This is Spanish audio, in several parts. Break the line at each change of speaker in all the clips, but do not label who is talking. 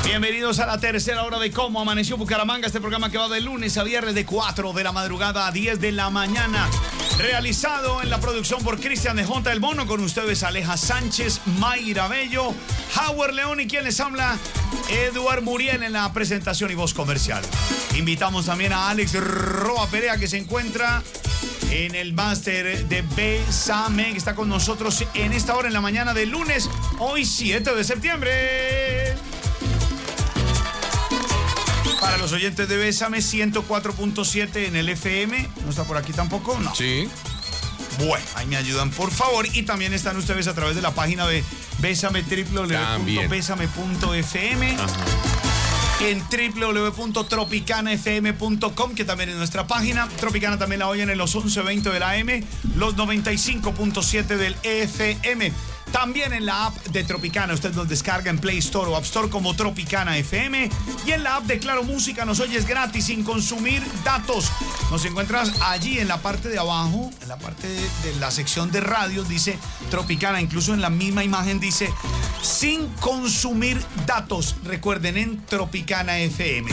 Bienvenidos a la tercera hora de Cómo Amaneció Bucaramanga, este programa que va de lunes a viernes de 4 de la madrugada a 10 de la mañana. Realizado en la producción por Cristian de Jonta el Mono, con ustedes Aleja Sánchez, Mayra Bello, Howard León y quien les habla, Eduard Muriel en la presentación y voz comercial. Invitamos también a Alex Roa Perea, que se encuentra en el máster de Bésame, que está con nosotros en esta hora en la mañana de lunes, hoy 7 de septiembre. Para los oyentes de Bésame, 104.7 en el FM. ¿No está por aquí tampoco? No.
Sí.
Bueno, ahí me ayudan, por favor. Y también están ustedes a través de la página de Bésame, www.besame.fm. En www.tropicanafm.com, que también es nuestra página. Tropicana también la oyen en los 11:20 de la AM, los 95.7 del FM. También en la app de Tropicana, usted nos descarga en Play Store o App Store como Tropicana FM. Y en la app de Claro Música nos oyes gratis, sin consumir datos. Nos encuentras allí en la parte de abajo, en la parte de la sección de radios, dice Tropicana. Incluso en la misma imagen dice, sin consumir datos. Recuerden, en Tropicana FM.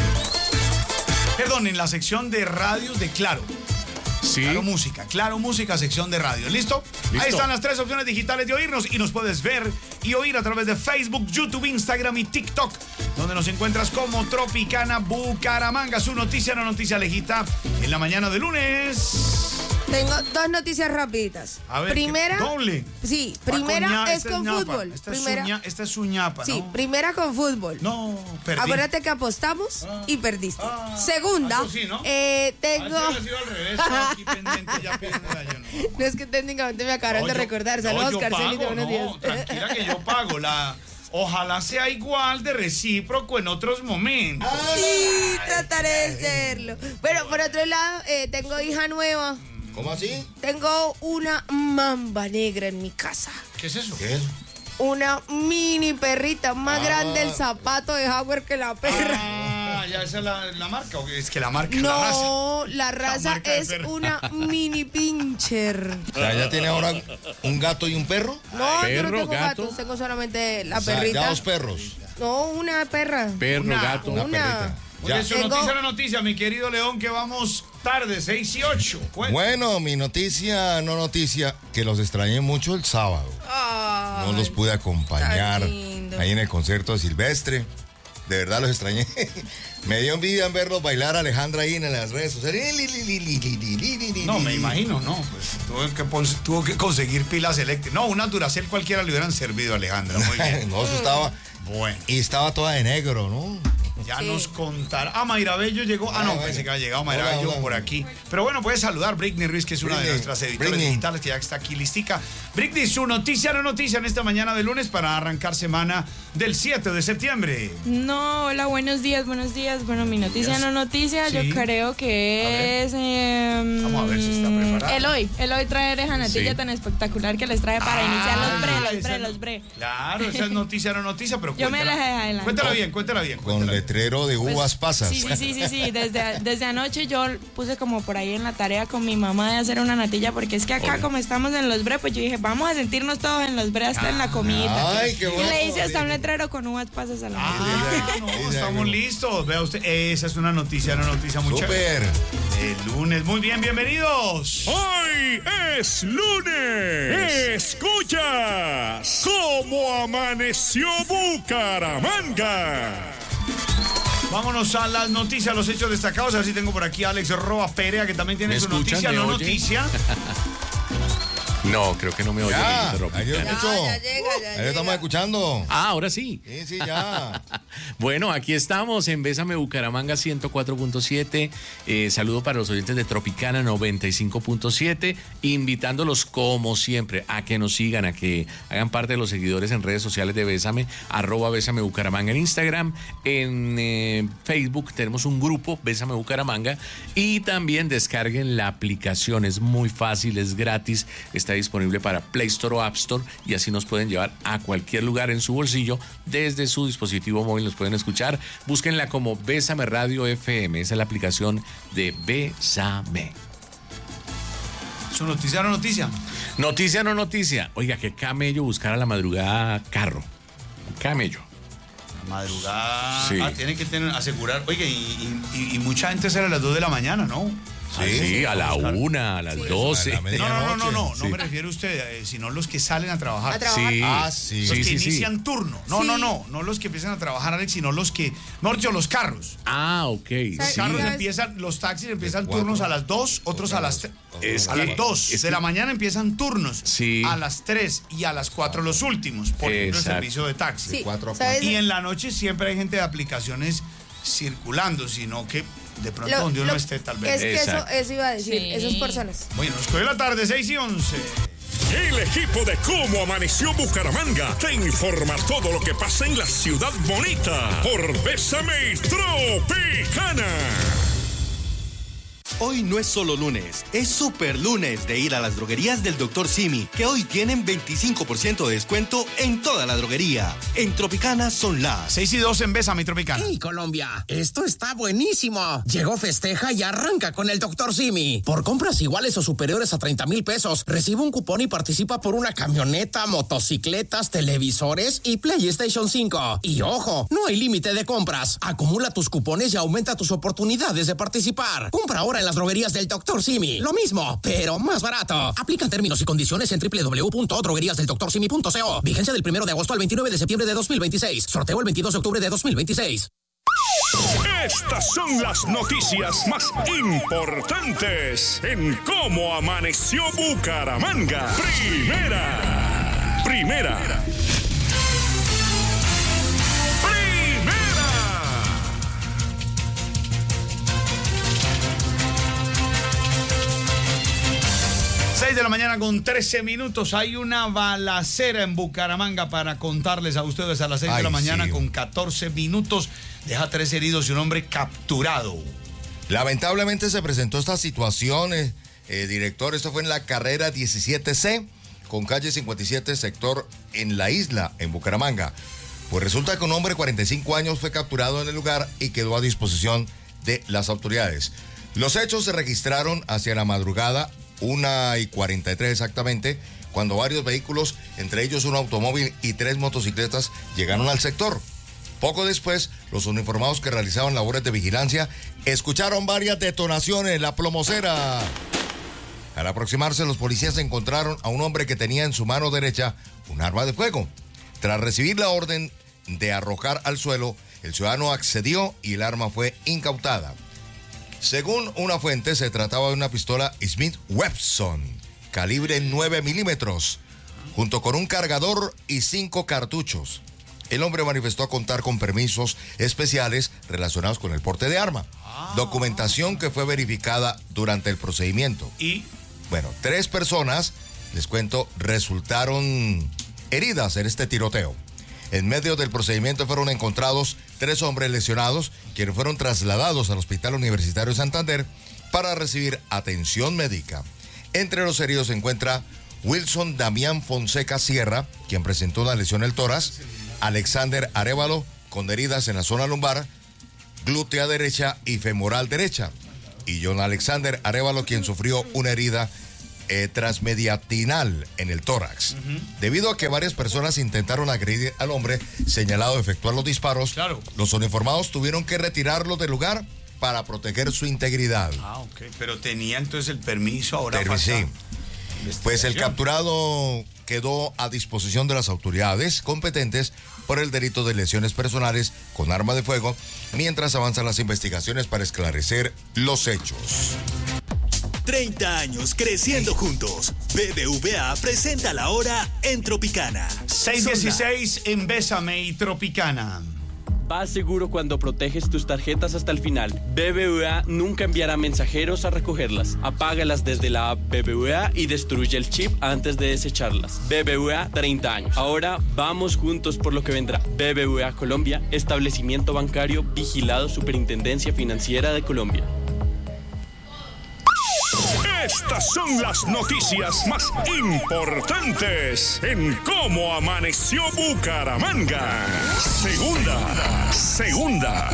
Perdón, en la sección de radios de Claro.
Sí.
Claro Música, sección de radio. ¿Listo? Ahí están las tres opciones digitales de oírnos y nos puedes ver y oír a través de Facebook, YouTube, Instagram y TikTok, donde nos encuentras como Tropicana Bucaramanga. Su noticia, no noticia, Alejita, en la mañana de lunes.
Tengo dos noticias rapiditas.
A ver,
primera,
doble.
Sí, primera es con fútbol.
Esta es su ñapa, ¿no?
Sí, primera con fútbol.
No, perdí.
Acuérdate que apostamos y perdiste. Segunda,
sí, ¿no?
tengo...
Al revés, aquí pendiente, ya
No, es que técnicamente me acabaron de recordar. Saludos, Carcelito, buenos días.
Tranquila que yo pago. Ojalá sea igual de recíproco en otros momentos.
Sí, trataré de serlo. Bueno, por otro lado, tengo hija nueva.
¿Cómo así?
Tengo una mamba negra en mi casa.
¿Qué es eso?
¿Qué es?
Una mini perrita, más grande el zapato de Howard que la perra.
¿Ya esa es la marca? ¿O es que la marca
No,
la
raza
marca
es una mini pincher.
O sea, ¿ya tiene ahora un gato y un perro?
No,
¿Perro,
yo no tengo
gato?
gatos, tengo solamente la
O sea,
perrita.
ya dos perros.
No, una perra.
Perro,
gato.
Una perrita. Ya.
Oye, su noticia, mi querido León, que vamos tarde, 6 y 8.
Bueno, mi noticia, no noticia, que los extrañé mucho el sábado.
Ay,
No los pude acompañar
tan lindo.
ahí en el concierto de Silvestre. De verdad los extrañé. Me dio envidia en verlos bailar a Alejandra ahí en las redes sociales.
No, me imagino, no. Pues tuvo que conseguir pilas eléctricas. No, una Duracell cualquiera le hubieran servido a Alejandra. Muy bien.
No, eso estaba.
Bueno.
Y estaba toda de negro, ¿no?
Ya nos contará. Mayra Bello llegó. No, pensé que había llegado Mayra Bello por aquí. Pero bueno, puedes saludar Britney Ruiz, que es una de nuestras editoras digitales, que ya está aquí listica. Britney, su noticia, no noticia en esta mañana de lunes para arrancar semana del 7 de septiembre.
No, hola, buenos días. Bueno, mi noticia, no noticia,
Sí.
yo creo que es...
Vamos a ver si está preparada.
Eloy trae esa natilla
Sí.
tan espectacular que les trae para iniciar los bre.
Claro, esa es noticia, no noticia, pero
Yo me la dejé adelante.
Cuéntala bien.
Con letrero de uvas pasas.
Sí. Desde anoche yo puse como por ahí en la tarea con mi mamá de hacer una natilla, porque es que acá como estamos en los bre, pues yo dije, vamos a sentirnos todos en los bre hasta en la comida.
Ay, qué bueno.
Y le hice hasta un letrero con uvas pasas a la
No, estamos listos. Vea usted, esa es una noticia, no noticia muy chévere.
Súper.
El lunes, muy bien, bienvenidos.
Hoy es lunes. Escuchas cómo amaneció Bucaramanga.
Vámonos a las noticias, los hechos destacados. A ver si tengo por aquí a Alex Roa Perea, que también tiene
¿Me
su
escuchan?
noticia,
¿Me
no
oyen?
noticia.
No, creo que no me oye.
Ya, ahí yo escucho.
Ya llega.
Ahí lo estamos escuchando.
Ah, ahora sí.
Sí, ya.
Bueno, aquí estamos en Bésame Bucaramanga 104.7. Saludo para los oyentes de Tropicana 95.7. Invitándolos, como siempre, a que nos sigan, a que hagan parte de los seguidores en redes sociales de Bésame, @Bésame Bucaramanga en Instagram. En Facebook tenemos un grupo, Bésame Bucaramanga. Y también descarguen la aplicación. Es muy fácil, es gratis. Está disponible para Play Store o App Store. Y así nos pueden llevar a cualquier lugar en su bolsillo. Desde su dispositivo móvil nos pueden escuchar. Búsquenla como Bésame Radio FM. Esa es la aplicación de Bésame.
¿Su noticia o no noticia?
Noticia o no noticia. Oiga, qué camello buscar a la madrugada carro. Camello.
Madrugada.
Sí.
Tiene que asegurar. Oye, y mucha gente sale a las 2 de la mañana, ¿no?
Sí, a la 1, a las 12.
a la media.
No
Sí.
me refiero a usted, sino los que salen a trabajar.
A trabajar.
Sí.
Ah, sí.
Los que
sí.
inician turno. No los que empiezan a trabajar, Alex, sino los que, mejor dicho, los carros.
Ah, ok.
Los
Sí.
carros
¿Sabes?
los taxis empiezan
De 4.
turnos a las 2, otros a las
Es
a
que-
las 2
es
de
que-
la mañana empiezan turnos.
Sí.
A las 3 y a las 4 los últimos, por ejemplo, el
Exacto.
servicio de taxi.
Sí,
4 a
¿sabes?
Y en la noche siempre hay gente de aplicaciones circulando, sino que de pronto donde uno esté tal
Es
vez.
que
Exacto.
eso iba a decir,
Sí.
esas personas.
Bueno, nos cogió la tarde, 6 y 11.
El equipo de Cómo Amaneció Bucaramanga te informa todo lo que pasa en la ciudad bonita por Bésame y Tropicana.
Hoy no es solo lunes, es super lunes de ir a las droguerías del Dr. Simi, que hoy tienen 25% de descuento en toda la droguería. En Tropicana son las
6 y 12 en Bésame Tropicana.
¡Hey, Colombia! Esto está buenísimo. Llegó, festeja y arranca con el Dr. Simi. Por compras iguales o superiores a 30,000 pesos, recibe un cupón y participa por una camioneta, motocicletas, televisores y PlayStation 5. Y ojo, no hay límite de compras. Acumula tus cupones y aumenta tus oportunidades de participar. Compra ahora en las droguerías del Dr. Simi. Lo mismo, pero más barato. Aplican términos y condiciones en www.drogueriasdeldoctorsimi.co. Vigencia del 1 de agosto al 29 de septiembre de 2026. Sorteo el 22 de octubre de 2026.
Estas son las noticias más importantes en Cómo Amaneció Bucaramanga. Primera.
6 de la mañana con 13 minutos. Hay una balacera en Bucaramanga para contarles a ustedes a las 6 de la
Ay,
mañana
sí.
con 14 minutos. Deja 3 heridos y un hombre capturado.
Lamentablemente se presentó esta situación, director. Esto fue en la carrera 17C, con calle 57, sector en la isla, en Bucaramanga. Pues resulta que un hombre de 45 años fue capturado en el lugar y quedó a disposición de las autoridades. Los hechos se registraron hacia la madrugada, 1:43 exactamente, cuando varios vehículos, entre ellos un automóvil y 3 motocicletas, llegaron al sector. Poco después, los uniformados que realizaban labores de vigilancia escucharon varias detonaciones, la plomosera. Al aproximarse, los policías encontraron a un hombre que tenía en su mano derecha un arma de fuego. Tras recibir la orden de arrojar al suelo, el ciudadano accedió y el arma fue incautada. Según una fuente, se trataba de una pistola Smith Wesson, calibre 9 milímetros, junto con un cargador y 5 cartuchos. El hombre manifestó contar con permisos especiales relacionados con el porte de arma, documentación que fue verificada durante el procedimiento.
Y
Bueno, 3 personas, les cuento, resultaron heridas en este tiroteo. En medio del procedimiento fueron encontrados 3 hombres lesionados, quienes fueron trasladados al Hospital Universitario de Santander para recibir atención médica. Entre los heridos se encuentra Wilson Damián Fonseca Sierra, quien presentó una lesión en el tórax, Alexander Arévalo, con heridas en la zona lumbar, glútea derecha y femoral derecha, y John Alexander Arévalo, quien sufrió una herida transmediatinal en el tórax. Debido a que varias personas intentaron agredir al hombre señalado de efectuar los disparos,
Claro.
los uniformados tuvieron que retirarlo del lugar para proteger su integridad.
ok, pero tenía entonces el permiso ahora.
Pero
falta
sí. Pues el
investigación.
capturado quedó a disposición de las autoridades competentes por el delito de lesiones personales con arma de fuego, mientras avanzan las investigaciones para esclarecer los hechos.
30 años creciendo juntos. BBVA presenta la hora en Tropicana.
6:16 en Bésame y Tropicana.
Vas seguro cuando proteges tus tarjetas hasta el final. BBVA nunca enviará mensajeros a recogerlas. Apágalas desde la app BBVA y destruye el chip antes de desecharlas. BBVA 30 años. Ahora vamos juntos por lo que vendrá. BBVA Colombia, establecimiento bancario vigilado Superintendencia Financiera de Colombia.
Estas son las noticias más importantes en Cómo Amaneció Bucaramanga. Segunda.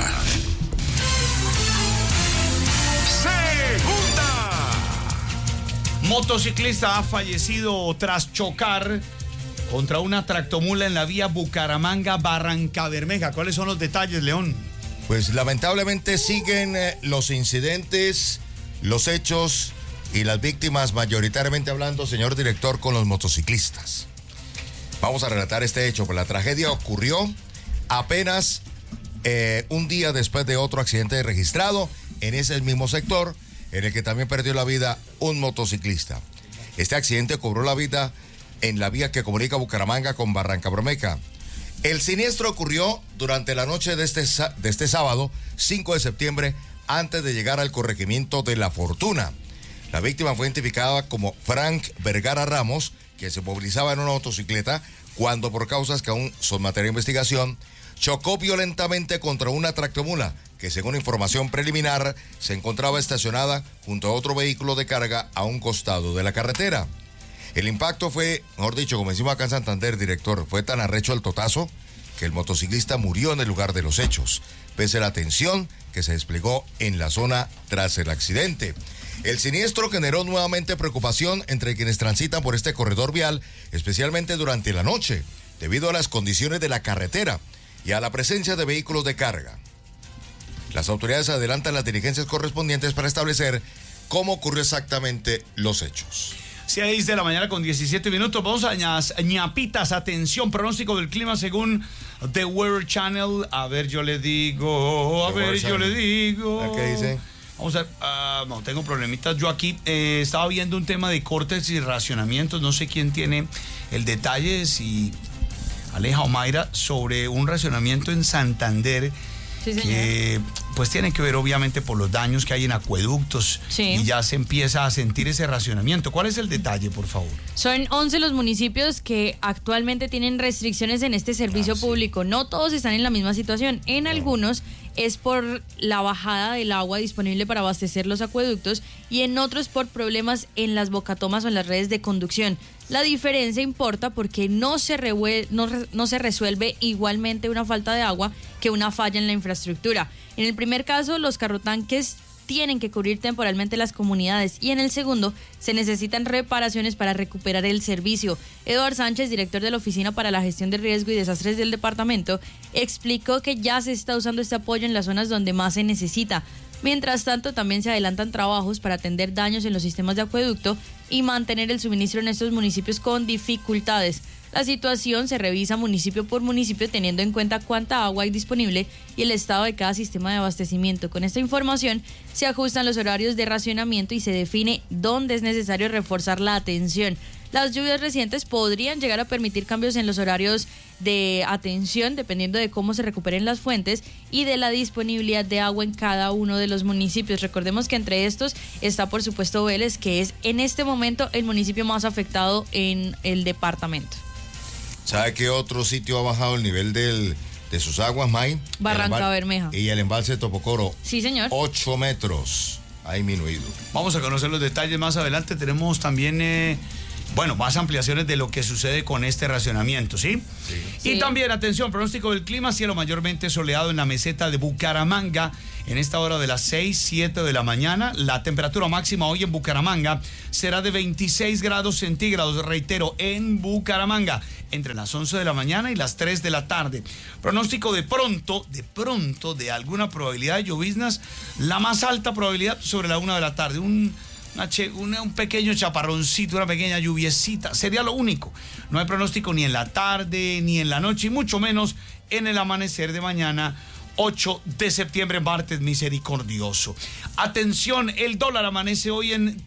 Motociclista ha fallecido tras chocar contra una tractomula en la vía Bucaramanga-Barrancabermeja. ¿Cuáles son los detalles, León?
Pues lamentablemente siguen los incidentes, los hechos y las víctimas, mayoritariamente hablando, señor director, con los motociclistas. Vamos a relatar este hecho, pues la tragedia ocurrió apenas un día después de otro accidente registrado en ese mismo sector, en el que también perdió la vida un motociclista. Este accidente cobró la vida en la vía que comunica Bucaramanga con Barrancabermeja. El siniestro ocurrió durante la noche de este sábado, 5 de septiembre, antes de llegar al corregimiento de La Fortuna. La víctima fue identificada como Frank Vergara Ramos, que se movilizaba en una motocicleta cuando, por causas que aún son materia de investigación, chocó violentamente contra una tractomula que, según información preliminar, se encontraba estacionada junto a otro vehículo de carga a un costado de la carretera. El impacto fue, mejor dicho, como decimos acá en Santander, director, fue tan arrecho el totazo que el motociclista murió en el lugar de los hechos, pese a la tensión que se desplegó en la zona tras el accidente. El siniestro generó nuevamente preocupación entre quienes transitan por este corredor vial, especialmente durante la noche, debido a las condiciones de la carretera y a la presencia de vehículos de carga. Las autoridades adelantan las diligencias correspondientes para establecer cómo ocurrió exactamente los hechos.
6 de la mañana con 17 minutos. Vamos a ñapitas. Atención, pronóstico del clima según The Weather Channel. A ver, yo le digo.
¿Qué dice?
Vamos a ver. No, tengo problemitas. Yo aquí estaba viendo un tema de cortes y racionamientos. No sé quién tiene el detalle, si Aleja o Mayra, sobre un racionamiento en Santander.
Sí, señor.
Que pues tiene que ver obviamente por los daños que hay en acueductos.
Sí.
Y ya se empieza a sentir ese racionamiento. ¿Cuál es el detalle, por favor?
Son 11 los municipios que actualmente tienen restricciones en este servicio público. No todos están en la misma situación. En algunos es por la bajada del agua disponible para abastecer los acueductos y en otros por problemas en las bocatomas o en las redes de conducción. La diferencia importa porque no se resuelve igualmente una falta de agua que una falla en la infraestructura. En el primer caso, los carrotanques tienen que cubrir temporalmente las comunidades y en el segundo se necesitan reparaciones para recuperar el servicio. Eduardo Sánchez, director de la Oficina para la Gestión de Riesgo y Desastres del departamento, explicó que ya se está usando este apoyo en las zonas donde más se necesita. Mientras tanto, también se adelantan trabajos para atender daños en los sistemas de acueducto y mantener el suministro en estos municipios con dificultades. La situación se revisa municipio por municipio teniendo en cuenta cuánta agua hay disponible y el estado de cada sistema de abastecimiento. Con esta información se ajustan los horarios de racionamiento y se define dónde es necesario reforzar la atención. Las lluvias recientes podrían llegar a permitir cambios en los horarios de atención dependiendo de cómo se recuperen las fuentes y de la disponibilidad de agua en cada uno de los municipios. Recordemos que entre estos está por supuesto Vélez, que es en este momento el municipio más afectado en el departamento.
¿Sabe qué otro sitio ha bajado el nivel de sus aguas, May?
Barrancabermeja.
Y el embalse de Topocoro.
Sí, señor.
8 metros ha disminuido.
Vamos a conocer los detalles más adelante. Tenemos también, más ampliaciones de lo que sucede con este racionamiento, ¿sí? Sí. Y también, atención, pronóstico del clima, cielo mayormente soleado en la meseta de Bucaramanga. En esta hora de las 6, 7 de la mañana, la temperatura máxima hoy en Bucaramanga será de 26 grados centígrados, reitero, en Bucaramanga, entre las 11 de la mañana y las 3 de la tarde. Pronóstico de pronto, de alguna probabilidad de lloviznas, la más alta probabilidad sobre la 1 de la tarde, un pequeño chaparroncito, una pequeña lluviecita, sería lo único. No hay pronóstico ni en la tarde, ni en la noche, y mucho menos en el amanecer de mañana, 8 de septiembre, martes misericordioso. Atención, el dólar amanece hoy en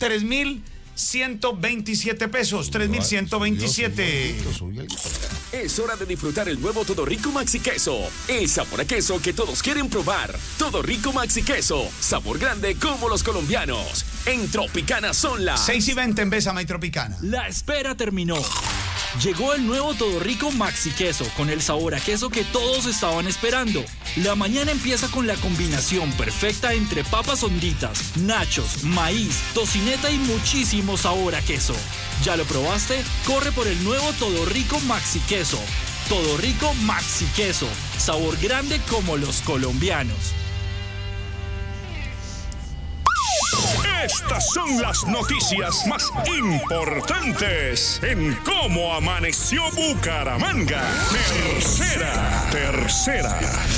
3.127 pesos, 3.127.
Es hora de disfrutar el nuevo Todo Rico Maxi Queso. El sabor a queso que todos quieren probar. Todo Rico Maxi Queso. Sabor grande como los colombianos. En Tropicana son las
6:20 en Bésame y Tropicana.
La espera terminó. Llegó el nuevo Todo Rico Maxi Queso con el sabor a queso que todos estaban esperando. La mañana empieza con la combinación perfecta entre papas honditas, nachos, maíz, tocineta y muchísimo sabor a queso. ¿Ya lo probaste? Corre por el nuevo Todo Rico Maxi Queso. Todo Rico Maxi Queso. Sabor grande como los colombianos.
Estas son las noticias más importantes en Cómo Amaneció Bucaramanga. Tercera.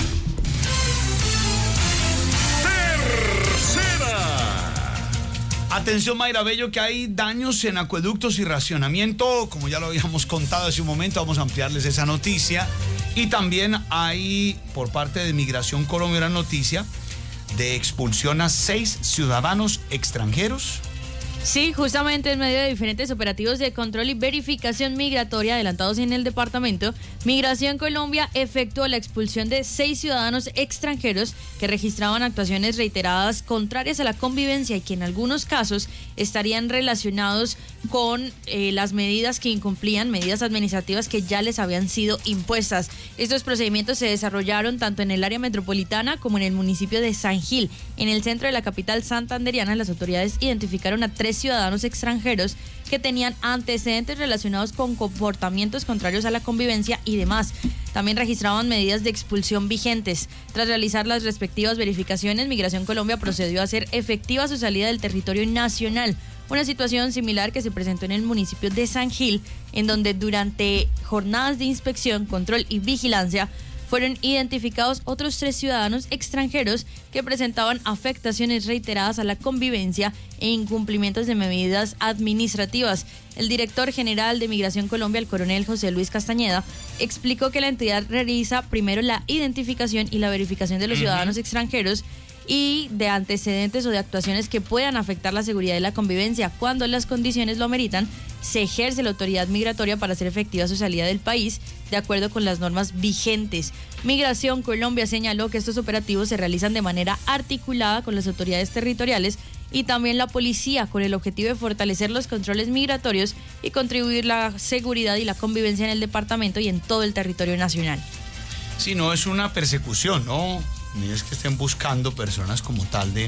Atención, Mayra Bello, que hay daños en acueductos y racionamiento. Como ya lo habíamos contado hace un momento, vamos a ampliarles esa noticia. Y también hay, por parte de Migración Colombia, una noticia de expulsión a 6 ciudadanos extranjeros.
Sí, justamente en medio de diferentes operativos de control y verificación migratoria adelantados en el departamento, Migración Colombia efectuó la expulsión de 6 ciudadanos extranjeros que registraban actuaciones reiteradas contrarias a la convivencia y que en algunos casos estarían relacionados con las medidas que incumplían, medidas administrativas que ya les habían sido impuestas. Estos procedimientos se desarrollaron tanto en el área metropolitana como en el municipio de San Gil. En el centro de la capital santanderiana, las autoridades identificaron a 3 ciudadanos extranjeros que tenían antecedentes relacionados con comportamientos contrarios a la convivencia y demás. También registraban medidas de expulsión vigentes. Tras realizar las respectivas verificaciones, Migración Colombia procedió a hacer efectiva su salida del territorio nacional. Una situación similar que se presentó en el municipio de San Gil, en donde durante jornadas de inspección, control y vigilancia fueron identificados otros 3 ciudadanos extranjeros que presentaban afectaciones reiteradas a la convivencia e incumplimientos de medidas administrativas. El director general de Migración Colombia, el coronel José Luis Castañeda, explicó que la entidad realiza primero la identificación y la verificación de los ciudadanos extranjeros y de antecedentes o de actuaciones que puedan afectar la seguridad y la convivencia. Cuando las condiciones lo ameritan, se ejerce la autoridad migratoria para hacer efectiva su salida del país de acuerdo con las normas vigentes. Migración Colombia señaló que estos operativos se realizan de manera articulada con las autoridades territoriales y también la policía, con el objetivo de fortalecer los controles migratorios y contribuir la seguridad y la convivencia en el departamento y en todo el territorio nacional.
Sí, no es una persecución, ¿no? Ni es que estén buscando personas como tal de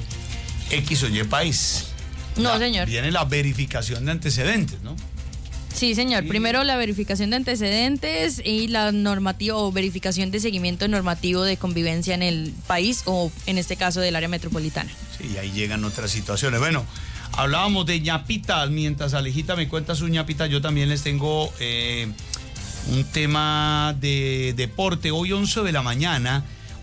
X o Y país.
No, señor.
Viene la verificación de antecedentes, ¿no?
Sí, señor. Primero la verificación de antecedentes y la normativa o verificación de seguimiento normativo de convivencia en el país o en este caso del área metropolitana.
Sí, y ahí llegan otras situaciones. Bueno, hablábamos de ñapitas. Mientras Alejita me cuenta su ñapita, yo también les tengo un tema de deporte. Hoy 11 de la mañana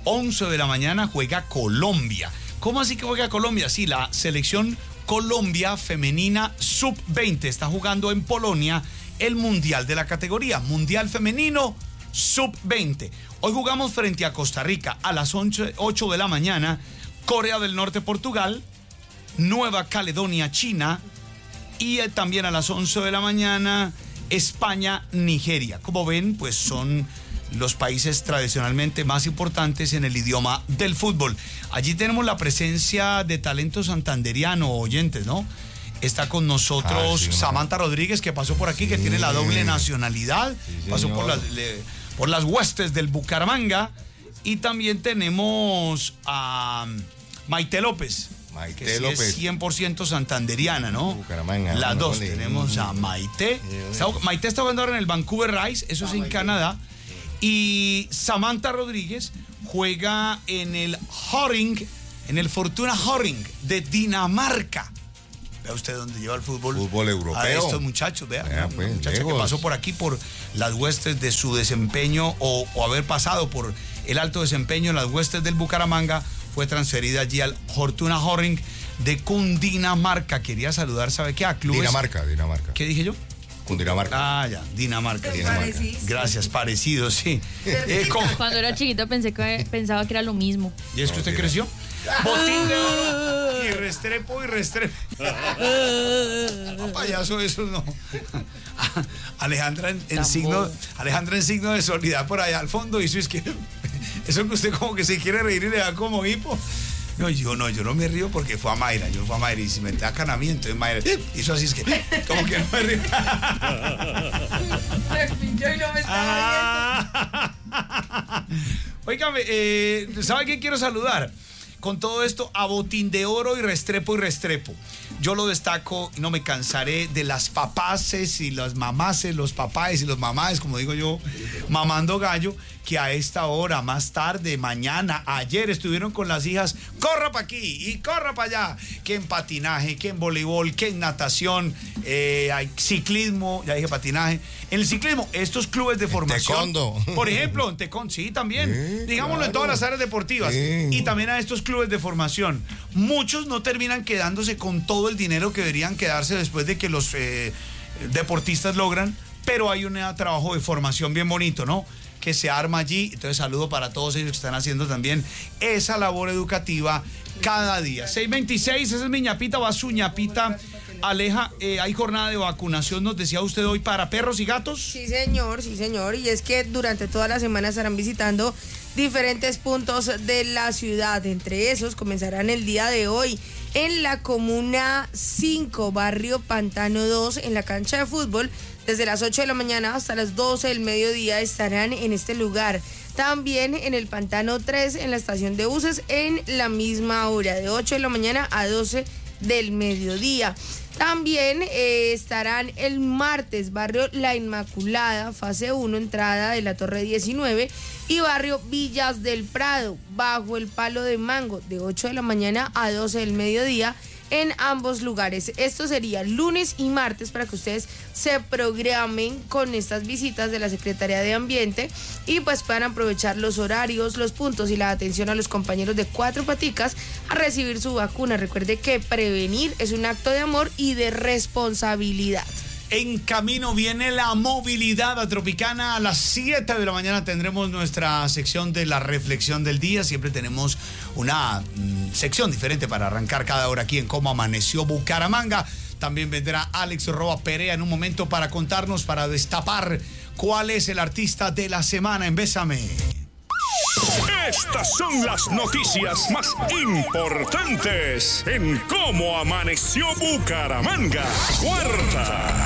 juega Colombia. ¿Cómo así que juega Colombia? Sí, la selección Colombia femenina sub-20 está jugando en Polonia el mundial de la categoría, mundial femenino sub-20. Hoy jugamos frente a Costa Rica a las 8 de la mañana, Corea del Norte, Portugal, Nueva Caledonia, China, y también a las 11 de la mañana, España, Nigeria. Como ven, pues son los países tradicionalmente más importantes en el idioma del fútbol. Allí tenemos la presencia de talento santanderiano, oyentes, ¿no? Está con nosotros Samantha Rodríguez, que pasó por aquí, que tiene la doble nacionalidad, pasó por las huestes del Bucaramanga. Y también tenemos a Maite López, que sí es 100% santanderiana, ¿no?
Bucaramanga.
Las dos. Tenemos a Maite. Maite está jugando ahora en el Vancouver Rice, eso es en Canadá. Y Samantha Rodríguez juega en el Horing, en el Fortuna Horing de Dinamarca. Vea usted dónde lleva el fútbol.
Fútbol europeo.
A estos muchachos, vea.
Pues,
una muchacha que pasó por aquí por las huestes de su desempeño o haber pasado por el alto desempeño en las huestes del Bucaramanga, fue transferida allí al Fortuna Horing de Cundinamarca. Quería saludar, ¿sabe qué? A clubes.
Dinamarca.
¿Qué dije yo?
Cundinamarca.
Ah, ya, Dinamarca.
Pareciste.
Gracias, parecido, sí.
Cuando era chiquito pensaba que era lo mismo.
¿Y es que usted creció? Botín de oro y Restrepo. No, payaso, eso no. Alejandra en signo de solidaridad por allá al fondo hizo es que eso que usted como que se quiere reír y le da como hipo. No, yo no me río porque fue a Mayra, y si me atacan a mí, entonces Mayra hizo así, es que como que no me río.
Yo no me estaba riendo.
Óigame, ¿sabe quién quiero saludar? Con todo esto, a Botín de Oro y Restrepo. Yo lo destaco y no me cansaré de las papaces y las mamaces, los papáes y los mamáes, como digo yo, mamando gallo, que a esta hora, más tarde, mañana, ayer estuvieron con las hijas, corra para aquí y corra para allá, que en patinaje, que en voleibol, que en natación, hay ciclismo, ya dije patinaje, en el ciclismo, estos clubes de formación,
taekwondo.
por ejemplo, en taekwondo, sí, también, digámoslo,
claro.
en todas las áreas deportivas, y también a estos clubes de formación. Muchos no terminan quedándose con todo el dinero que deberían quedarse después de que los deportistas logran, pero hay un trabajo de formación bien bonito, ¿no?, que se arma allí. Entonces, saludo para todos ellos que están haciendo también esa labor educativa cada día. 626, esa es mi ñapita, va su ñapita. Aleja, hay jornada de vacunación, nos decía usted hoy, para perros y gatos.
Sí, señor, y es que durante toda la semana estarán visitando diferentes puntos de la ciudad. Entre esos comenzarán el día de hoy en la Comuna 5, barrio Pantano 2, en la cancha de fútbol. Desde las 8 de la mañana hasta las 12 del mediodía estarán en este lugar. También en el Pantano 3, en la estación de buses, en la misma hora, de 8 de la mañana a 12 del mediodía. También estarán el martes, barrio La Inmaculada, fase 1, entrada de la Torre 19, y barrio Villas del Prado, bajo el Palo de Mango, de 8 de la mañana a 12 del mediodía, en ambos lugares. Esto sería lunes y martes para que ustedes se programen con estas visitas de la Secretaría de Ambiente y pues puedan aprovechar los horarios, los puntos y la atención a los compañeros de Cuatro Paticas a recibir su vacuna. Recuerde que prevenir es un acto de amor y de responsabilidad.
En camino viene la movilidad a Tropicana. A las 7 de la mañana tendremos nuestra sección de la reflexión del día. Siempre tenemos una sección diferente para arrancar cada hora aquí en Cómo Amaneció Bucaramanga. También vendrá Alex Roa Perea en un momento para contarnos, para destapar cuál es el artista de la semana en Bésame.
Estas son las noticias más importantes en Cómo Amaneció Bucaramanga. Cuarta.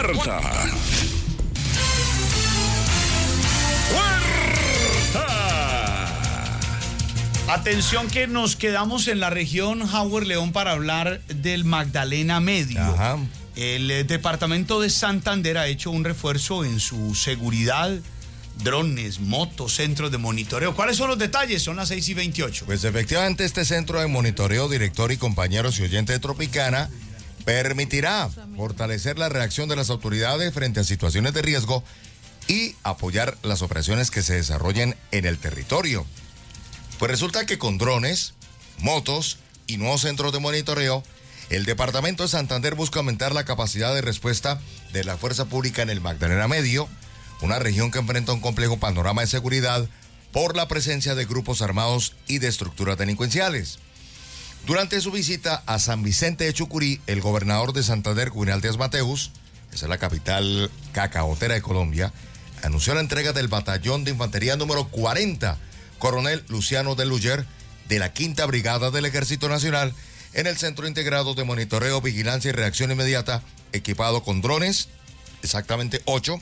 Atención que nos quedamos en la región Howard León para hablar del Magdalena Medio.
Ajá.
El departamento de Santander ha hecho un refuerzo en su seguridad, drones, motos, centros de monitoreo. ¿Cuáles son los detalles? Son las 6:28.
Pues efectivamente este centro de monitoreo, director y compañeros y oyentes de Tropicana, permitirá fortalecer la reacción de las autoridades frente a situaciones de riesgo y apoyar las operaciones que se desarrollen en el territorio. Pues resulta que con drones, motos y nuevos centros de monitoreo, el departamento de Santander busca aumentar la capacidad de respuesta de la fuerza pública en el Magdalena Medio, una región que enfrenta un complejo panorama de seguridad por la presencia de grupos armados y de estructuras delincuenciales. Durante su visita a San Vicente de Chucurí, el gobernador de Santander, Juvenal Díaz Mateus, esa es la capital cacaotera de Colombia, anunció la entrega del batallón de infantería número 40, coronel Luciano de Luyer, de la 5ª Brigada del Ejército Nacional, en el Centro Integrado de Monitoreo, Vigilancia y Reacción Inmediata, equipado con drones, exactamente 8,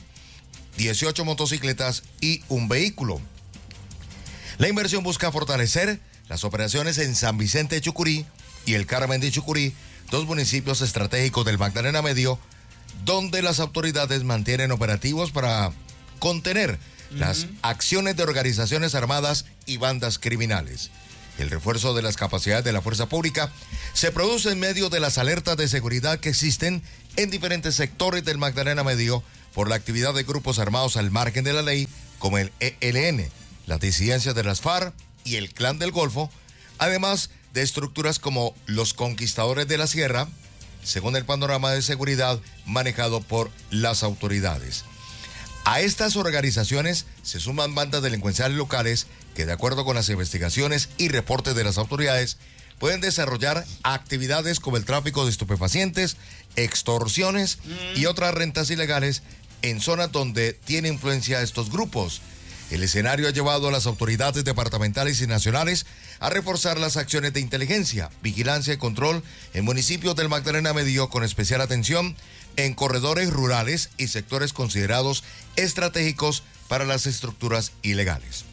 18 motocicletas y un vehículo. La inversión busca fortalecer las operaciones en San Vicente de Chucurí y el Carmen de Chucurí, dos municipios estratégicos del Magdalena Medio, donde las autoridades mantienen operativos para contener las acciones de organizaciones armadas y bandas criminales. El refuerzo de las capacidades de la fuerza pública se produce en medio de las alertas de seguridad que existen en diferentes sectores del Magdalena Medio por la actividad de grupos armados al margen de la ley, como el ELN, las disidencias de las FARC y el Clan del Golfo, además de estructuras como los Conquistadores de la Sierra, según el panorama de seguridad manejado por las autoridades. A estas organizaciones se suman bandas delincuenciales locales que, de acuerdo con las investigaciones y reportes de las autoridades, pueden desarrollar actividades como el tráfico de estupefacientes, extorsiones y otras rentas ilegales en zonas donde tiene influencia estos grupos. El escenario ha llevado a las autoridades departamentales y nacionales a reforzar las acciones de inteligencia, vigilancia y control en municipios del Magdalena Medio, con especial atención en corredores rurales y sectores considerados estratégicos para las estructuras ilegales.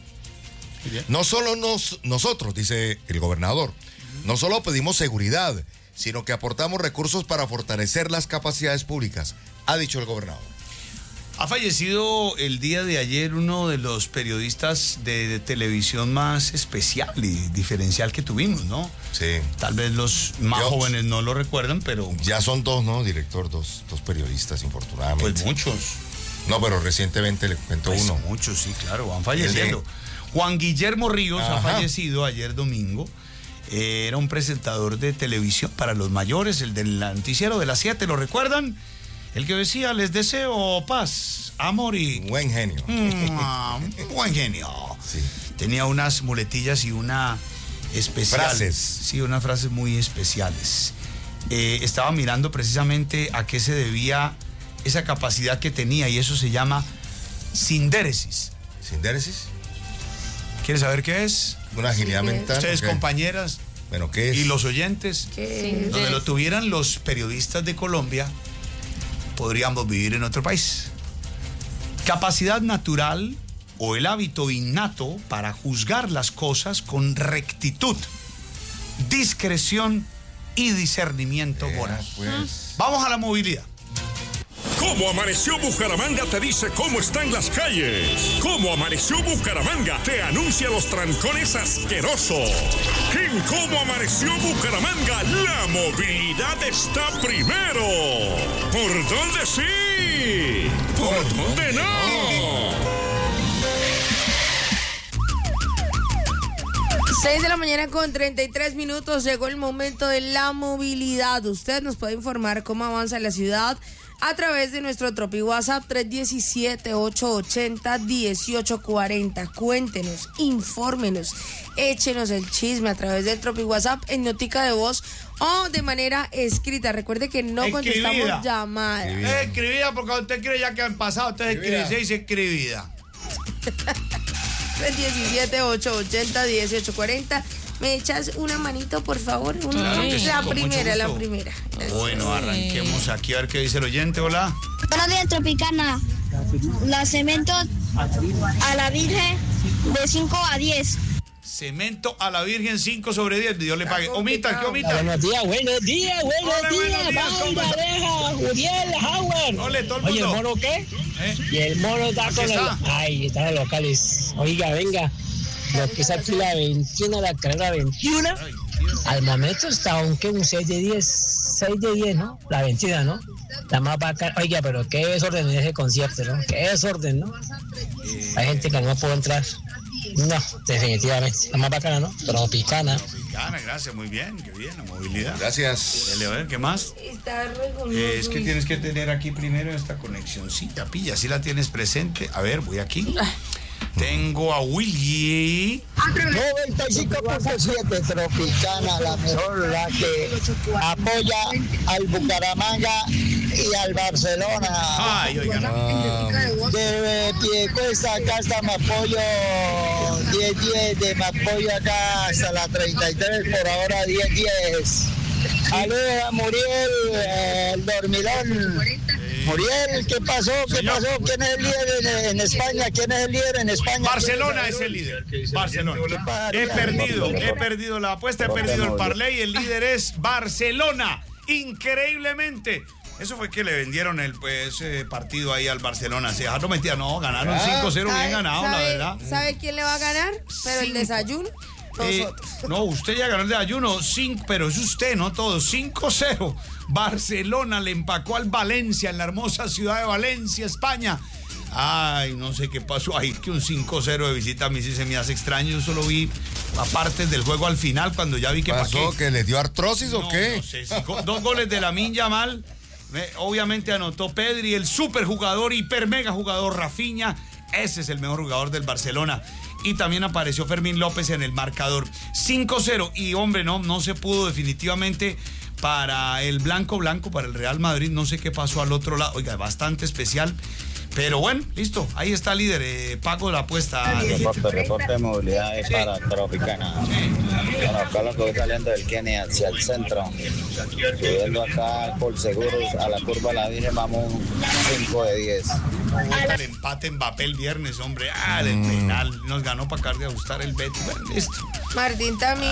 No solo nosotros, dice el gobernador, no solo pedimos seguridad, sino que aportamos recursos para fortalecer las capacidades públicas, ha dicho el gobernador.
Ha fallecido el día de ayer uno de los periodistas de televisión más especial y diferencial que tuvimos, ¿no?
Sí.
Tal vez los más jóvenes no lo recuerdan, pero...
Ya son dos, ¿no, director? Dos periodistas, infortunadamente.
Pues muchos.
No, pero recientemente le cuento
pues
uno.
Muchos, sí, claro, van falleciendo. Juan Guillermo Ríos ha fallecido ayer domingo. Era un presentador de televisión para los mayores, el del noticiero de las 7, ¿lo recuerdan? El que decía, les deseo paz, amor y...
Buen genio.
Buen genio.
Sí.
Tenía unas muletillas y una especial.
Frases.
Sí, unas frases muy especiales. Estaba mirando precisamente a qué se debía esa capacidad que tenía y eso se llama sindéresis.
¿Sindéresis?
¿Quieres saber qué es?
Una agilidad mental.
Ustedes,
okay.
Compañeras.
Bueno, ¿qué es?
Y los oyentes. Donde lo tuvieran los periodistas de Colombia, podríamos vivir en otro país. Capacidad natural o el hábito innato para juzgar las cosas con rectitud, discreción y discernimiento moral.
Pues.
Vamos a la movilidad.
¿Cómo amaneció Bucaramanga? Te dice cómo están las calles. ¿Cómo amaneció Bucaramanga? Te anuncia los trancones asquerosos. En ¿Cómo amaneció Bucaramanga? La movilidad está primero. ¿Por dónde sí? ¿Por dónde no?
6 de la mañana con 33 minutos. Llegó el momento de la movilidad. Usted nos puede informar cómo avanza la ciudad a través de nuestro Tropi WhatsApp 317-880-1840. Cuéntenos, infórmenos, échenos el chisme a través del Tropi WhatsApp en notica de voz o de manera escrita. Recuerde que no contestamos llamadas.
Escribida, porque usted cree ya que han pasado, usted se dice escribida.
317-880-1840. ¿Me echas una manito, por favor?
Claro que sí,
la
con
primera,
mucho
la
gusto.
primera.
Bueno, arranquemos aquí a ver qué dice el oyente. Hola.
Buenos días, Tropicana. La cemento a la Virgen de 5 a 10.
Cemento a la Virgen 5 sobre 10. Dios le pague. Omita, ¿qué omita?
Buenos días. Mayra Deja, Uriel, Howard.
Ole, todo el
Oye, ¿el
mundo.
moro qué? Y el moro está
Aquí
con
está.
Ay, están los locales. Oiga, venga. Lo que es aquí la 21, la carrera 21. Al momento está un 6 de 10. 6 de 10, ¿no? La 21, ¿no? La más bacana. Oiga, pero qué desorden en ese concierto, ¿no? Qué desorden, ¿no? Hay gente que no puede entrar. No, definitivamente. La más bacana, ¿no? Tropicana.
Tropicana, gracias, muy bien, qué bien, la movilidad.
Gracias.
Dale, a ver, ¿qué más?
Está re goloso.
Es que tienes que tener aquí primero esta conexioncita, pilla, si la tienes presente. A ver, voy aquí. Tengo a Willy.
95.7 Tropicana, la mejor, la que apoya al Bucaramanga y al Barcelona.
Ay, oigan.
De Piedecuesta acá hasta Mapoyo 10-10, de Mapoyo acá hasta la 33, por ahora 10-10. Saludos a Muriel, el dormilón. Muriel, ¿qué pasó? ¿Qué pasó? ¿Quién es el líder en España? ¿Quién es el líder en España?
Barcelona es el líder. Barcelona. He perdido la apuesta, he perdido el parlay. El líder es Barcelona. Increíblemente. Eso fue que le vendieron el partido ahí al Barcelona. Se dejaron mentira. No, ganaron 5-0, bien ganado, la verdad.
¿Sabe quién le va a ganar? Pero el desayuno.
No, usted ya ganó el desayuno, pero es usted, no todos. 5-0. Barcelona le empacó al Valencia en la hermosa ciudad de Valencia, España. Ay, no sé qué pasó ahí, que un 5-0 de visita a mí sí se me hace extraño. Yo solo vi aparte del juego al final, cuando ya vi que
pasó. ¿Que les dio artrosis o qué?
No sé, 2 goles de Lamine Yamal. Obviamente anotó Pedri, el superjugador, hiper mega jugador Rafinha. Ese es el mejor jugador del Barcelona. Y también apareció Fermín López en el marcador. 5-0. Y hombre, no se pudo definitivamente para el blanco, para el Real Madrid. No sé qué pasó al otro lado. Oiga, bastante especial. Pero bueno, listo. Ahí está el líder. Pago la apuesta.
Reporte de movilidad es para Tropicana. Bueno, acá lo que voy saliendo del Kenny hacia el centro. Subiendo acá por seguros a la curva La Virgen, vamos 5 de 10.
El empate Mbappé el viernes, hombre. El penal. Nos ganó para acabar de ajustar el Betis. Bueno, listo.
Martín también.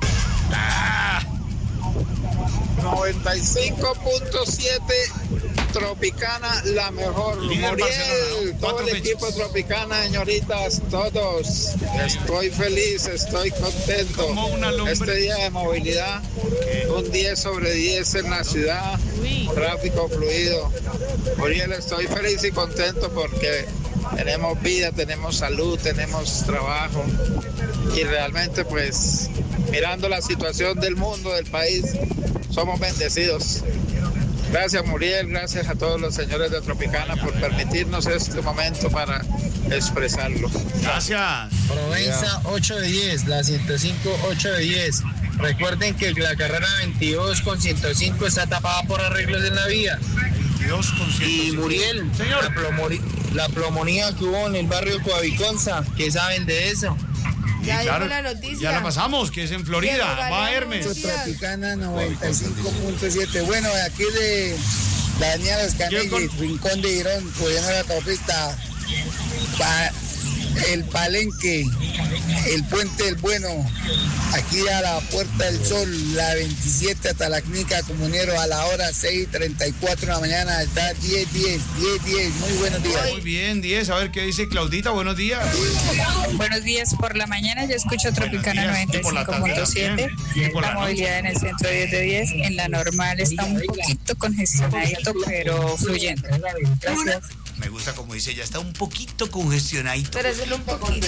95.7 Tropicana, la mejor.
Líder
Muriel, todo el equipo Tropicana, señoritas, todos. Estoy feliz, estoy contento. Este día de movilidad, un 10 sobre 10 en la ciudad, tráfico fluido. Muriel, estoy feliz y contento porque tenemos vida, tenemos salud, tenemos trabajo y realmente pues mirando la situación del mundo, del país, somos bendecidos. Gracias Muriel, gracias a todos los señores de Tropicana por permitirnos este momento para expresarlo.
Gracias.
Provenza 8 de 10, la 105 8 de 10. Recuerden que la carrera 22 con 105 está tapada por arreglos en la vía.
22 con 105.
Y Muriel, la plomonía que hubo en el barrio Coaviconza, ¿qué saben de eso?
Ya
claro,
dijo la noticia.
ya la pasamos, que es en Florida. Va Hermes.
Tropicana 95.7. Bueno, de aquí de Daniel Escanilla, Rincón de Girón, cubriendo la autopista. El Palenque, el Puente del Bueno, aquí a la Puerta del Sol, la 27 hasta la Clínica Comunero a la hora 6:34 de la mañana, está 10, muy buenos días.
Muy bien, 10, a ver qué dice Claudita, buenos días.
Buenos días por la mañana, yo escucho Tropicana 95.7, la movilidad en el centro 10 de 10, en la normal está un poquito congestionadito, pero fluyendo. Gracias.
Me gusta como dice, ya está un poquito congestionadito.
Pero es solo un poquito.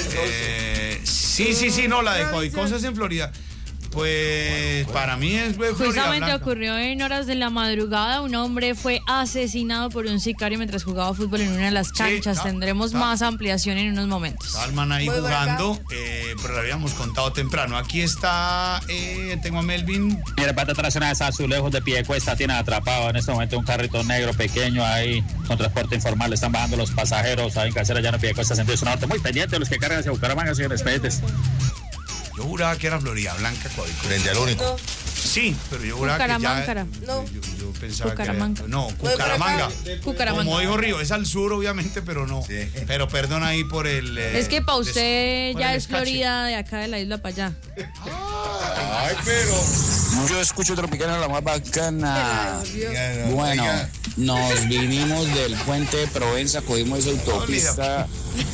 Sí, no, la de Coaviconza es en Florida. Pues para mí es Florida
Justamente
Blanca.
ocurrió en horas de la madrugada. Un hombre fue asesinado por un sicario mientras jugaba fútbol en una de las canchas. Tendremos más ampliación en unos momentos.
Alman ahí
Muy
jugando, pero lo habíamos contado temprano. Aquí está, tengo a Melvin.
Mira, parte trasera de Azulejos de Piedecuesta tiene atrapado en este momento un carrito negro pequeño ahí con transporte informal. Están bajando los pasajeros ahí en Casera Llano Piedecuesta, sentido norte. Muy pendiente de los que cargan hacia Bucaramanga, señores, pendientes.
Yo juraba que era Florida Blanca, Coaviconza.
Frente al único.
Sí, pero yo juraba que ya...
No.
Yo pensaba
Cucaramanga.
que era... No, Cucaramanga.
Cucaramanga.
Como dijo Río, es al sur obviamente, pero no.
Sí.
Pero perdón ahí por el...
Es que para usted
por
ya
el
es
escache.
Florida, de acá de la isla para allá.
Ay, pero...
Yo escucho Tropicana la más bacana.
Bueno,
Bueno, nos vinimos del puente de Provenza, cogimos esa autopista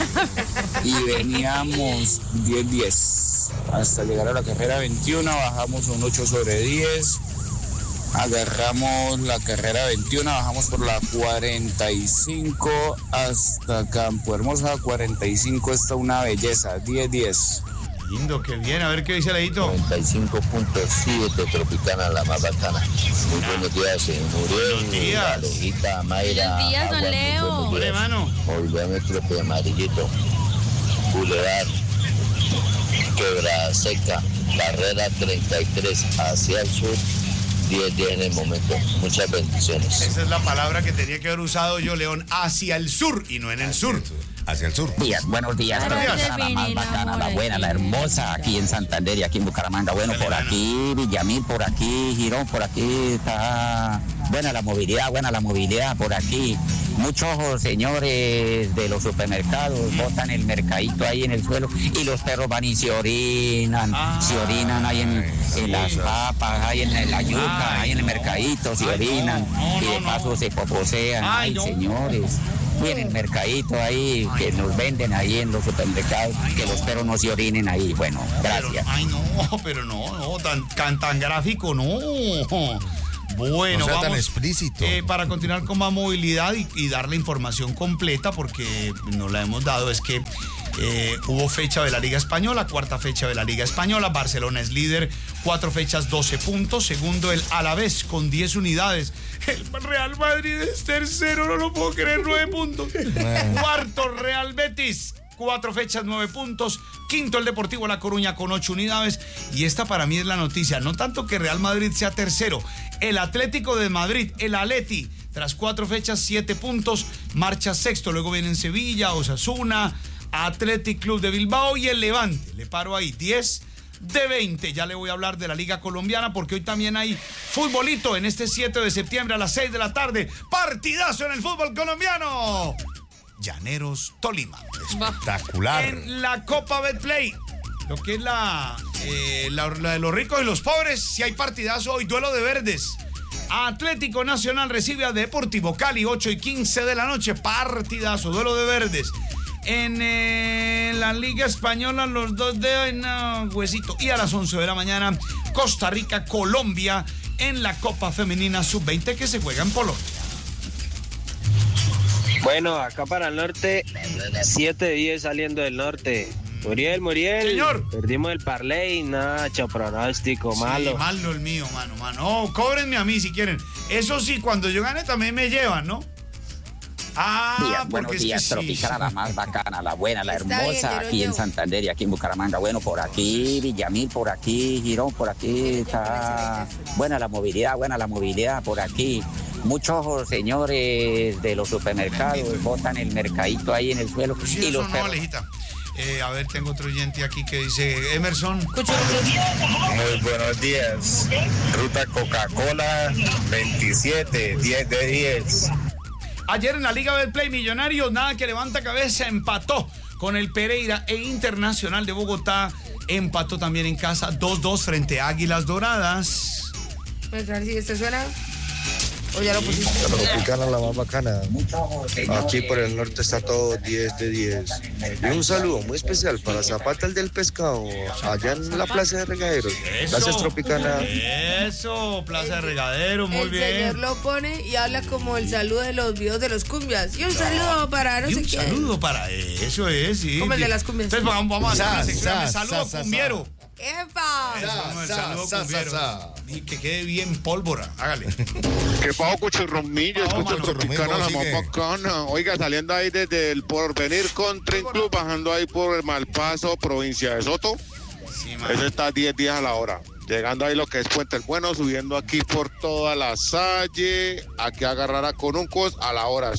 y veníamos 10-10. Hasta llegar a la carrera 21, bajamos un 8 sobre 10. Agarramos la carrera 21, bajamos por la 45 hasta Campo Hermosa 45, está una belleza, 10-10.
Lindo, qué bien. A ver qué dice Leito.
95.7 Tropicana, la más bacana. Muy buenos días, Muriel.
Buenos días.
Alejita, Mayra.
Buenos días, don Leo.
Hombre, mano.
Volviómetro de amarillito. Boulevard. Quebra Seca. Carrera 33 hacia el sur. 10 en el momento. Muchas bendiciones.
Esa es la palabra que tenía que haber usado yo, León. Hacia el sur y no en el sur.
Hacia el sur.
Buenos días, la más bacana, la buena, la hermosa, aquí en Santander y aquí en Bucaramanga. Bueno, por aquí Villamil, por aquí Girón, por aquí está buena la movilidad por aquí. Muchos señores de los supermercados botan el mercadito ahí en el suelo y los perros van y se orinan ahí en las papas, ahí en la yuca, ahí en el mercadito, se orinan y de paso se poposean. Ay, señores. Y en el mercadito ahí, que nos venden ahí en los supermercados, que los perros no se orinen ahí. Bueno, gracias.
Pero no, tan gráfico, no. Bueno,
no sea
vamos
tan explícito.
Para continuar con más movilidad y dar la información completa, porque nos la hemos dado, es que hubo fecha de la Liga Española, cuarta fecha de la Liga Española. Barcelona es líder, 4 fechas, 12 puntos. Segundo, el Alavés con 10 unidades. El Real Madrid es tercero, no lo puedo creer, 9 puntos. Cuarto, Real Betis, 4 fechas, 9 puntos. Quinto, el Deportivo La Coruña con 8 unidades. Y esta para mí es la noticia. No tanto que Real Madrid sea tercero. El Atlético de Madrid, el Atleti, tras 4 fechas, 7 puntos, marcha sexto. Luego vienen Sevilla, Osasuna, Athletic Club de Bilbao y el Levante. Le paro ahí, 10 de 20. Ya le voy a hablar de la Liga Colombiana porque hoy también hay futbolito en este 7 de septiembre a las 6 de la tarde. Partidazo en el fútbol colombiano. Llaneros Tolima. Espectacular. En la Copa Betplay, lo que es la de los ricos y los pobres, si hay partidazo hoy, duelo de verdes. Atlético Nacional recibe a Deportivo Cali, 8:15 de la noche. Partidazo, duelo de verdes. En la Liga Española, los dos de huesito. Y a las 11 de la mañana, Costa Rica, Colombia, en la Copa Femenina Sub-20 que se juega en Polonia.
Bueno, acá para el norte, 7-10 saliendo del norte. Muriel.
Señor.
Perdimos el parlay, Nacho, pronóstico malo.
Sí, malo el mío, mano. Oh, cóbrenme a mí si quieren. Eso sí, cuando yo gane también me llevan, ¿no?
Buenos días, Tropicana, la más bacana, la buena, la hermosa, aquí en Santander y aquí en Bucaramanga. Bueno, por aquí, Villamil, por aquí, Girón, por aquí está buena la movilidad por aquí. Muchos señores de los supermercados botan el mercadito ahí en el suelo.
Sí, y los no, Alejita. A ver, tengo otro oyente aquí que dice, Emerson.
Muy buenos días. Ruta Coca-Cola 27, 10 de 10.
Ayer en la Liga del Play Millonarios, nada que levanta cabeza, empató con el Pereira e Internacional de Bogotá. Empató también en casa 2-2 frente a Águilas Doradas.
A ver si este suena. ¿O ya lo pusiste?
La Tropicana, la más bacana. Aquí por el norte está todo 10 de 10. Y un saludo muy especial para Zapata, el del pescado, allá en la Plaza de Regaderos. Gracias, Tropicana.
Eso, Plaza de Regaderos, muy bien.
El señor lo pone y habla como el saludo de los videos de los cumbias. Y un saludo para no sé qué.
Un saludo para eso es, sí.
Como el de las cumbias.
Entonces vamos a hacer una sección de saludo cumbiero.
¡Epa!
Y que quede bien pólvora, hágale.
¿Qué pago, Cuchurromillo? Escucho Tropicana, la más bacana. Oiga, saliendo ahí desde el Porvenir Country Club, bajando ahí por el Malpaso, provincia de Soto. Sí, eso está 10 días a la hora. Llegando ahí lo que es Puente el Bueno, subiendo aquí por toda la Salle, aquí a agarrar a Conuncos a la hora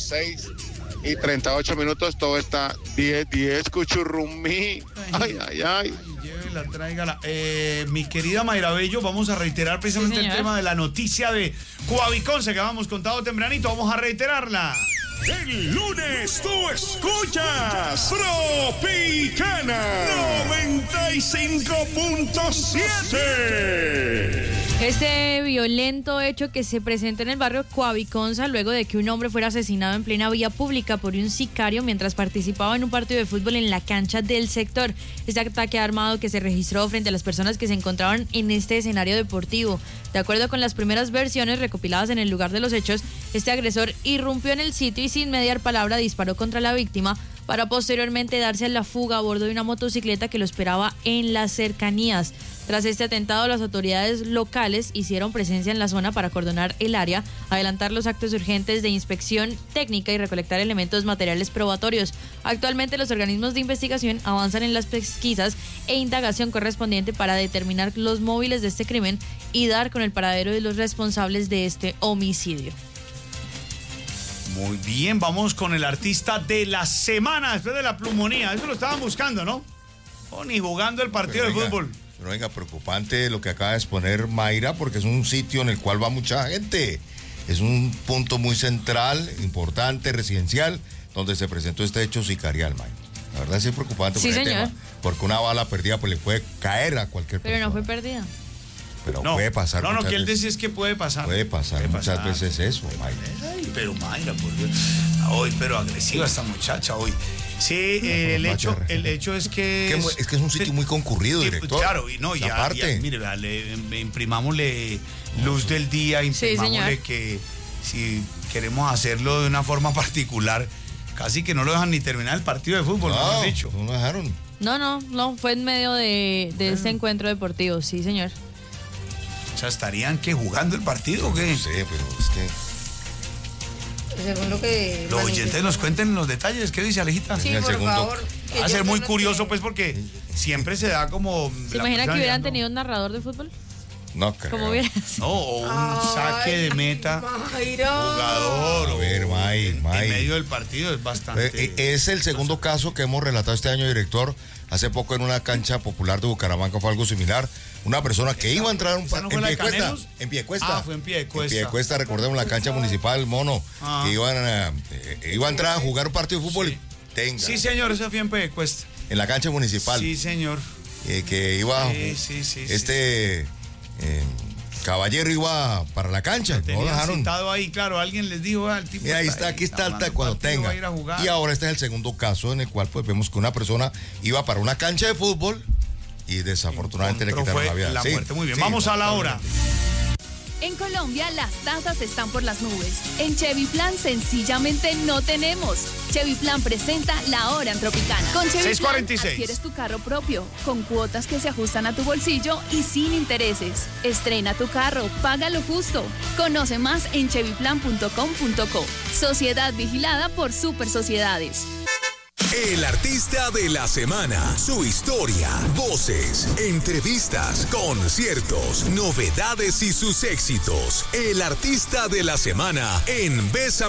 6:38, todo está 10-10, Cuchurrumí. Ay.
Llévela, tráigala. Mi querida Mayra Bello, vamos a reiterar precisamente el tema de la noticia de Coaviconce que habíamos contado tempranito. Vamos a reiterarla.
El lunes tú escuchas Tropicana 95.7.
Este violento hecho que se presenta en el barrio Coaviconza luego de que un hombre fuera asesinado en plena vía pública por un sicario mientras participaba en un partido de fútbol en la cancha del sector. Este ataque armado que se registró frente a las personas que se encontraban en este escenario deportivo. De acuerdo con las primeras versiones recopiladas en el lugar de los hechos, este agresor irrumpió en el sitio y sin mediar palabra disparó contra la víctima para posteriormente darse a la fuga a bordo de una motocicleta que lo esperaba en las cercanías. Tras este atentado, las autoridades locales hicieron presencia en la zona para acordonar el área, adelantar los actos urgentes de inspección técnica y recolectar elementos materiales probatorios. Actualmente los organismos de investigación avanzan en las pesquisas e indagación correspondiente para determinar los móviles de este crimen y dar con el paradero de los responsables de este homicidio.
Muy bien, vamos con el artista de la semana después de la plumonía. Eso lo estaban buscando, ¿no? Ni jugando el partido de fútbol.
Pero venga, preocupante lo que acaba de exponer Mayra, porque es un sitio en el cual va mucha gente. Es un punto muy central, importante, residencial, donde se presentó este hecho sicarial, Mayra. La verdad sí es preocupante.
Sí, señor.
Tema, porque una bala perdida pues le puede caer a cualquier persona.
Pero no fue perdida.
Pero no, puede pasar.
No, que él decía es que puede pasar.
Puede pasar muchas veces eso, Mayra.
Ay, pero Mayra, por Dios. Hoy, pero agresiva esta muchacha hoy. Sí, el hecho es que...
Es que es un sitio muy concurrido, director.
Claro, y no, ya mire, vea, imprimámosle luz del día, imprimámosle que si queremos hacerlo de una forma particular, casi que no lo dejan ni terminar el partido de fútbol,
no,
dicho.
No lo dejaron.
No, fue en medio de este encuentro deportivo, sí, señor.
O sea, ¿estarían jugando el partido o qué?
No sé, pero es que...
Según lo que...
Los oyentes nos cuenten los detalles. ¿Qué dice Alejita?
Sí, por favor.
Va a ser muy curioso, pues, porque siempre se da como...
¿Se imagina que hubieran tenido un narrador de fútbol?
No creo.
Como hubiera
No, o un saque de meta. Jugador.
A ver,
en medio del partido es bastante...
Es el segundo caso que hemos relatado este año, director. Hace poco en una cancha popular de Bucaramanga fue algo similar. Una persona que iba a entrar en Piedecuesta.
Ah, fue en Piedecuesta.
En Piedecuesta, recordemos la cancha municipal, Mono, que iba a entrar a jugar un partido de fútbol. Sí.
Sí, señor, eso fue en Piedecuesta.
En la cancha municipal.
Sí, señor.
Que iba Caballero iba para la cancha.
No dejaron. Sentado ahí, claro, alguien les dijo al tipo.
Mira, ahí está, aquí está el cuando tenga. Y ahora este es el segundo caso en el cual pues vemos que una persona iba para una cancha de fútbol y desafortunadamente le quitaron la vida.
La muerte. Muy bien, vamos a la hora.
En Colombia las tasas están por las nubes. En Chevy Plan sencillamente no tenemos. Chevy Plan presenta la hora en Tropicana. Con Chevy
646.
Plan adquieres tu carro propio, con cuotas que se ajustan a tu bolsillo y sin intereses. Estrena tu carro, paga lo justo. Conoce más en chevyplan.com.co. Sociedad vigilada por Super Sociedades.
El artista de la semana, su historia, voces, entrevistas, conciertos, novedades y sus éxitos. El artista de la semana en Bésame